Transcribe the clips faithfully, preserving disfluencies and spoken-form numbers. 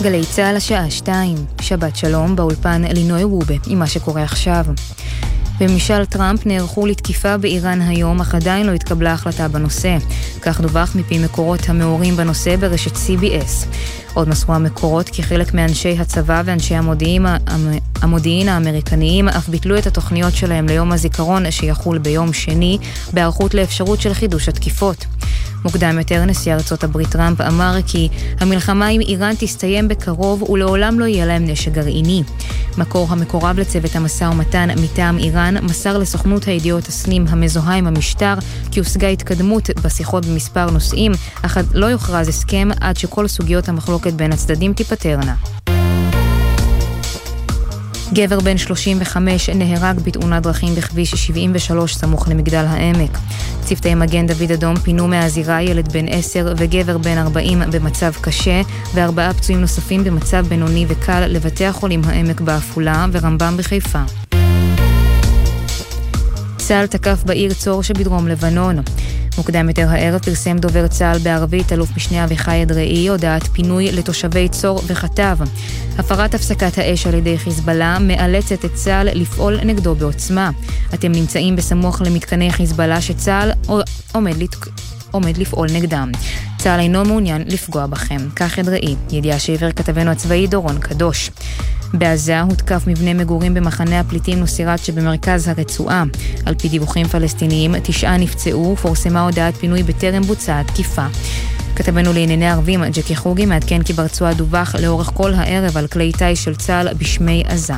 גלי צהל השעה שתיים, שבת שלום, באולפן אלינוי וובה, עם מה שקורה עכשיו. בממשל טראמפ נערכו לתקיפה באיראן היום, אך עדיין לא התקבלה החלטה בנושא. כך דווח מפי מקורות המעורים בנושא ברשת סי בי אס. עוד מסרו המקורות כי חלק מאנשי הצבא ואנשי המודיעין, המודיעין האמריקניים אף ביטלו את התוכניות שלהם ליום הזיכרון שיחול ביום שני, בהיערכות לאפשרות של חידוש התקיפות. מוקדם יותר נשיא ארצות הברית טראמפ אמר כי המלחמה עם איראן תסתיים בקרוב ולעולם לא יהיה להם נשק גרעיני. מקור המקורב לצוות המשא ומתן מטעם איראן מסר לסוכנות הידיעות הסנים המזוהה עם המשטר כי הושגה התקדמות בשיחות במספר נושאים, אך לא יוכרז הסכם עד שכל סוגיות המחלוקת בין הצדדים תיפתרנה. גבר בן שלושים וחמש נהרג בתאונת דרכים בכביש שבעים ושלוש סמוך למגדל העמק. צוותי מגן דוד אדום פינו מהזירה ילד בן עשר וגבר בן ארבעים במצב קשה, וארבעה פצועים נוספים במצב בינוני וקל לבתי החולים העמק בעפולה ורמב"ם בחיפה. צה"ל תקף בעיר צור שבדרום לבנון. מוקדם יותר הערב פרסם דובר צה"ל בערבית אלוף משנה אביחי אדראי הודעת פינוי לתושבי צור וחטב. הפרת הפסקת האש על ידי חיזבאללה מאלצת את צה"ל לפעול נגדו בעוצמה. אתם נמצאים בסמוך למתקני חיזבאללה שצה"ל עומד, לת... עומד לפעול נגדם. צה"ל אינו מעוניין לפגוע בכם. כך אדראי, ידיעה שהעביר כתבנו הצבאי דורון קדוש. בעזה הותקף מבנה מגורים במחנה הפליטים נוסירת שבמרכז הרצועה. על פי דיווחים פלסטיניים, תשעה נפצעו, פורסמה הודעת פינוי בטרם בוצעה תקיפה. כתבנו לענייני ערבים, ג'קי חוגי, מעדכן כי ברצועה דווח לאורך כל הערב על כלי טיס של צה"ל בשמי עזה.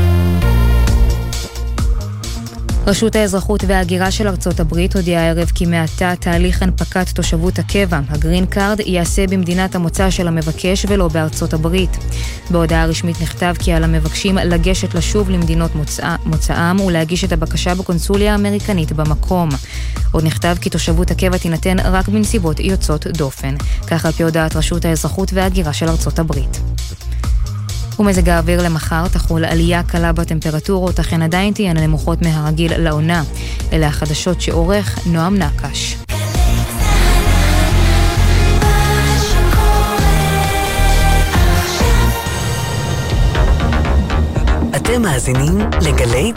רשות האזרחות וההגירה של ארצות הברית הודיעה הערב כי מעתה תהליך הנפקת תושבות הקבע, הגרין קארד, ייעשה במדינת המוצא של המבקש ולא בארצות הברית. בהודעה רשמית נכתב כי על המבקשים לגשת לשוב למדינות מוצא, מוצאם ולהגיש את הבקשה בקונסוליה האמריקנית במקום. עוד נכתב כי תושבות הקבע תינתן רק בנסיבות יוצאות דופן, כך על פי הודעת רשות האזרחות וההגירה של ארצות הברית. ומזג האוויר למחר תחול עלייה קלה בטמפרטורות, אכן עדיין תהיינה נמוכות מהרגיל לעונה. אלה החדשות שעורך נועם נקש. אתם מאזינים לגלי